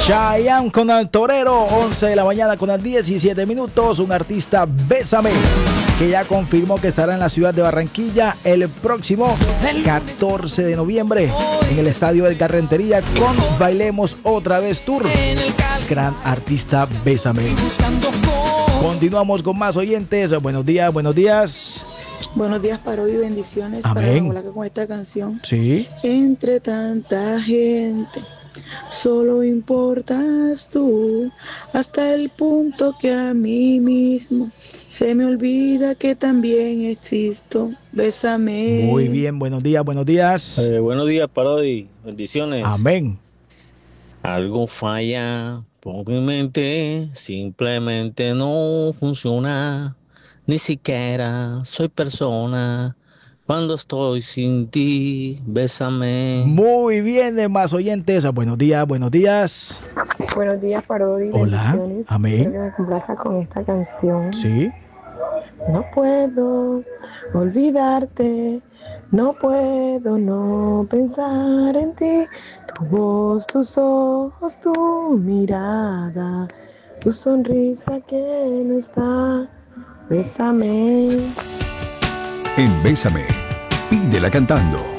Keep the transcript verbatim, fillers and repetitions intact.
Chayanne con el torero, once de la mañana con las diecisiete minutos. Un artista, Bésame, que ya confirmó que estará en la ciudad de Barranquilla el próximo catorce de noviembre en el estadio del Carrentería con Bailemos Otra Vez Tour. Gran artista, Bésame. Continuamos con más oyentes. Buenos días, buenos días. Buenos días, Parodi, bendiciones. Amén. Para con esta canción. Sí. Entre tanta gente, solo importas tú, hasta el punto que a mí mismo se me olvida que también existo. Bésame. Muy bien, buenos días, buenos días. Eh, buenos días, Parodi, bendiciones. Amén. Algo falla por mi mente, simplemente no funciona. Ni siquiera soy persona. Cuando estoy sin ti, bésame. Muy bien, de más oyentes. Buenos días, buenos días. Buenos días, Parodi. Hola, bendiciones. amén. Quiero que me complazca con esta canción. Sí. No puedo olvidarte, no puedo no pensar en ti. Tu voz, tus ojos, tu mirada, tu sonrisa que no está. Bésame. En Bésame, pídela cantando.